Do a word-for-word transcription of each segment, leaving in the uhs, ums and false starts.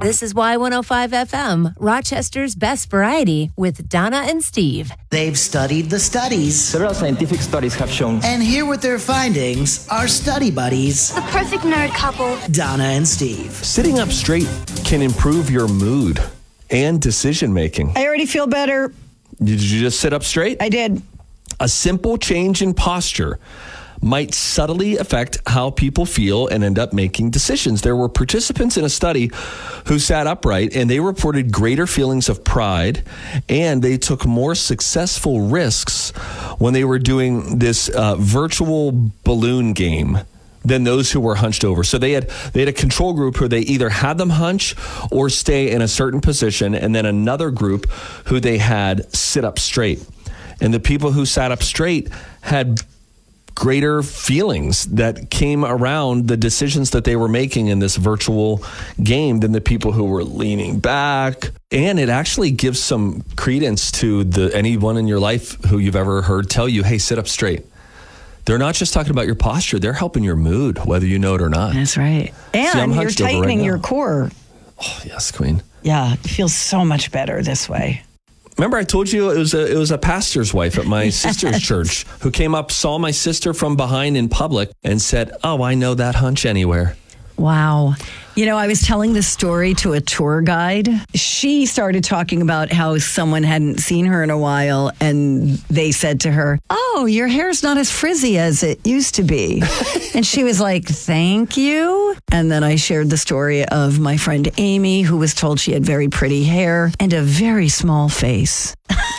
This is Y one oh five F M, Rochester's best variety with Donna and Steve. They've studied the studies. Several scientific studies have shown. And here with their findings are study buddies, the perfect nerd couple, Donna and Steve. Sitting up straight can improve your mood and decision making. I already feel better. Did you just sit up straight? I did. A simple change in posture might subtly affect how people feel and end up making decisions. There were participants in a study who sat upright and they reported greater feelings of pride, and they took more successful risks when they were doing this uh, virtual balloon game than those who were hunched over. So they had they had a control group who they either had them hunch or stay in a certain position, and then another group who they had sit up straight. And the people who sat up straight had greater feelings that came around the decisions that they were making in this virtual game than the people who were leaning back. And it actually gives some credence to the anyone in your life who you've ever heard tell you, hey, sit up straight. They're not just talking about your posture. They're helping your mood, whether you know it or not. That's right. And See, you're tightening right your core. Oh, yes, Queen. Yeah, it feels so much better this way. Remember, I told you it was a it was a pastor's wife at my sister's church who came up, saw my sister from behind in public, and said, "Oh, I know that hunch anywhere." Wow. You know, I was telling this story to a tour guide. She started talking about how someone hadn't seen her in a while, and they said to her, "Oh, your hair's not as frizzy as it used to be." And she was like, "Thank you." And then I shared the story of my friend Amy, who was told she had very pretty hair and a very small face.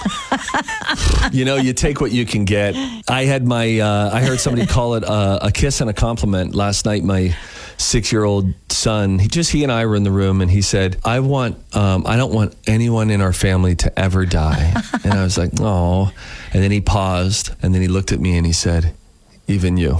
You know, you take what you can get. I had my, uh, I heard somebody call it a, a kiss and a compliment last night. My six-year-old son, he just, he and I were in the room, and he said, I want, um, I don't want anyone in our family to ever die. And I was like, oh. And then he paused, and then he looked at me and he said, even you.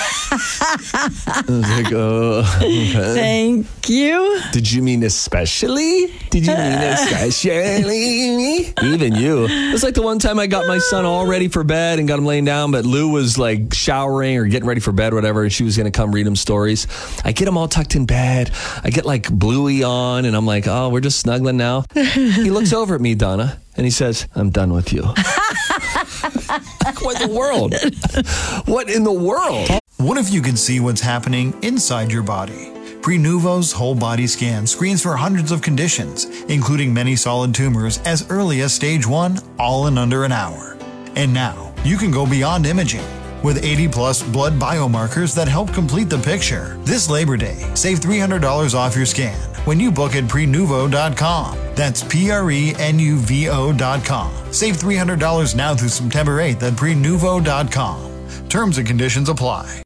I was like, oh, okay. Thank you. Did you mean especially? Did you mean especially? Even you. It was like the one time I got my son all ready for bed and got him laying down, but Lou was like showering or getting ready for bed, whatever, and she was going to come read him stories. I get him all tucked in bed. I get like Bluey on, and I'm like, oh, we're just snuggling now. He looks over at me, Donna, and he says, I'm done with you. What in the world? What in the world? What if you could see what's happening inside your body? Prenuvo's whole body scan screens for hundreds of conditions, including many solid tumors as early as stage one, all in under an hour. And now, you can go beyond imaging with eighty plus blood biomarkers that help complete the picture. This Labor Day, save three hundred dollars off your scan when you book at prenuvo dot com. That's P R E N U V O dot com. Save three hundred dollars now through September eighth at prenuvo dot com. Terms and conditions apply.